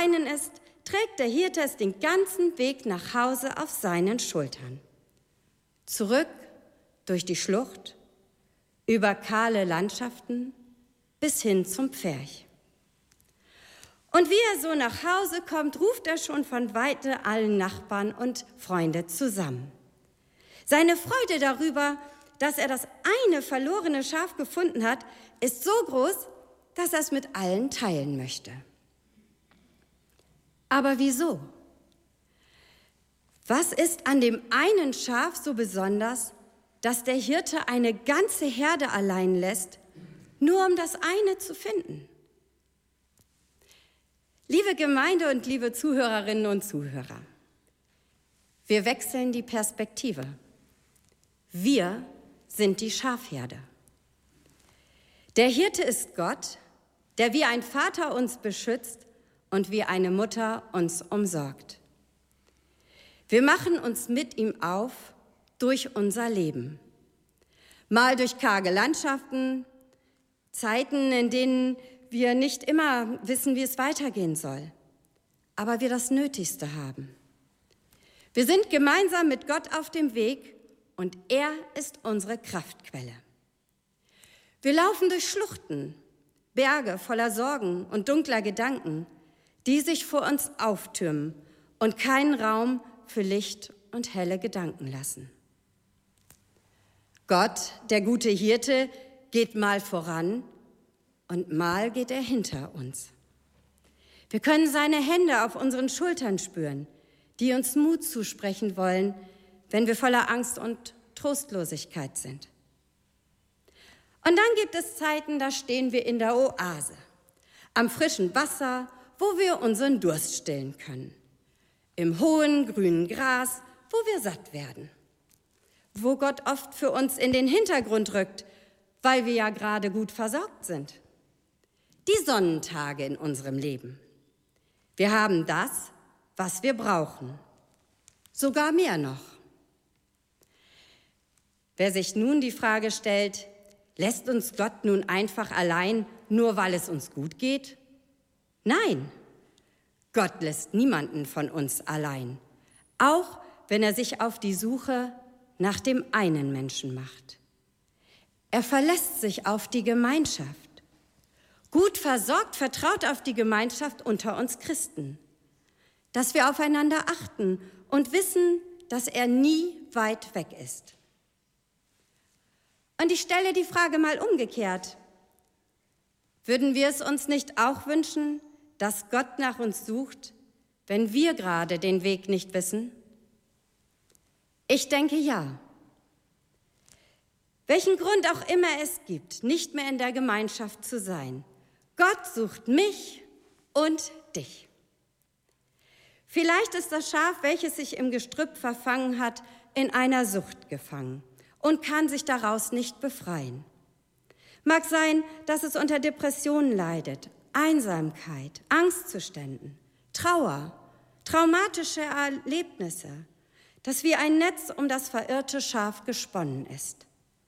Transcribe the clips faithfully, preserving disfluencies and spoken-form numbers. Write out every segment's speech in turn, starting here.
Beinen ist, trägt der Hirte es den ganzen Weg nach Hause auf seinen Schultern. Zurück durch die Schlucht, über kahle Landschaften bis hin zum Pferch. Und wie er so nach Hause kommt, ruft er schon von Weite allen Nachbarn und Freunde zusammen. Seine Freude darüber, dass er das eine verlorene Schaf gefunden hat, ist so groß, dass er es mit allen teilen möchte. Aber wieso? Was ist an dem einen Schaf so besonders, dass der Hirte eine ganze Herde allein lässt, nur um das eine zu finden? Liebe Gemeinde und liebe Zuhörerinnen und Zuhörer, wir wechseln die Perspektive. Wir sind die Schafherde. Der Hirte ist Gott, der wie ein Vater uns beschützt und wie eine Mutter uns umsorgt. Wir machen uns mit ihm auf durch unser Leben. Mal durch karge Landschaften, Zeiten, in denen wir nicht immer wissen, wie es weitergehen soll, aber wir das Nötigste haben. Wir sind gemeinsam mit Gott auf dem Weg und er ist unsere Kraftquelle. Wir laufen durch Schluchten, Berge voller Sorgen und dunkler Gedanken, die sich vor uns auftürmen und keinen Raum für Licht und helle Gedanken lassen. Gott, der gute Hirte, geht mal voran und mal geht er hinter uns. Wir können seine Hände auf unseren Schultern spüren, die uns Mut zusprechen wollen, wenn wir voller Angst und Trostlosigkeit sind. Und dann gibt es Zeiten, da stehen wir in der Oase, am frischen Wasser, wo wir unseren Durst stillen können. Im hohen, grünen Gras, wo wir satt werden. Wo Gott oft für uns in den Hintergrund rückt, weil wir ja gerade gut versorgt sind. Die Sonnentage in unserem Leben. Wir haben das, was wir brauchen. Sogar mehr noch. Wer sich nun die Frage stellt, lässt uns Gott nun einfach allein, nur weil es uns gut geht? Nein, Gott lässt niemanden von uns allein, auch wenn er sich auf die Suche nach dem einen Menschen macht. Er verlässt sich auf die Gemeinschaft. Gut versorgt, vertraut auf die Gemeinschaft unter uns Christen, dass wir aufeinander achten und wissen, dass er nie weit weg ist. Und ich stelle die Frage mal umgekehrt. Würden wir es uns nicht auch wünschen, dass Gott nach uns sucht, wenn wir gerade den Weg nicht wissen? Ich denke ja. Welchen Grund auch immer es gibt, nicht mehr in der Gemeinschaft zu sein, Gott sucht mich und dich. Vielleicht ist das Schaf, welches sich im Gestrüpp verfangen hat, in einer Sucht gefangen und kann sich daraus nicht befreien. Mag sein, dass es unter Depressionen leidet, Einsamkeit, Angstzuständen, Trauer, traumatische Erlebnisse, das wie ein Netz um das verirrte Schaf gesponnen ist.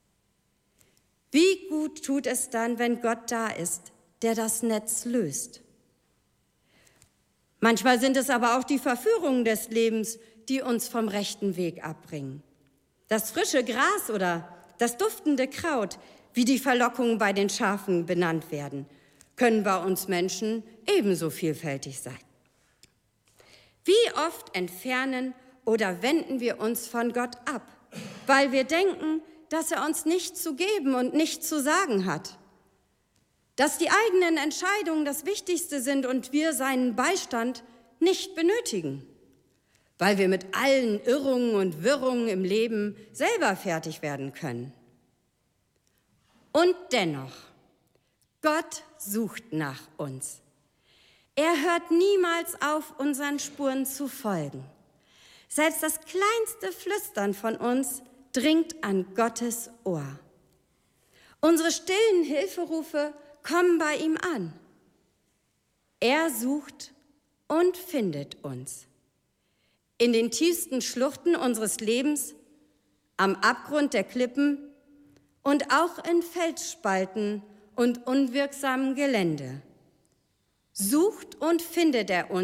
Wie gut tut es dann, wenn Gott da ist, der das Netz löst. Manchmal sind es aber auch die Verführungen des Lebens, die uns vom rechten Weg abbringen. Das frische Gras oder das duftende Kraut, wie die Verlockungen bei den Schafen benannt werden, können bei uns Menschen ebenso vielfältig sein. Wie oft entfernen oder wenden wir uns von Gott ab, weil wir denken, dass er uns nichts zu geben und nichts zu sagen hat, dass die eigenen Entscheidungen das Wichtigste sind und wir seinen Beistand nicht benötigen, weil wir mit allen Irrungen und Wirrungen im Leben selber fertig werden können. Und dennoch, Gott sucht nach uns. Er hört niemals auf, unseren Spuren zu folgen. Selbst das kleinste Flüstern von uns dringt an Gottes Ohr. Unsere stillen Hilferufe kommen bei ihm an. Er sucht und findet uns. In den tiefsten Schluchten unseres Lebens, am Abgrund der Klippen und auch in Felsspalten und unwirksamem Gelände. Sucht und findet er uns.